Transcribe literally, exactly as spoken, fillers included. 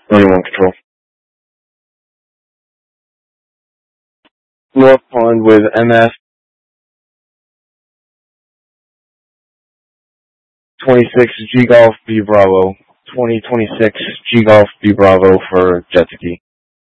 thirty-one control. North Pond with M S twenty-six G Golf B Bravo. twenty twenty-six G Golf B Bravo for jet ski.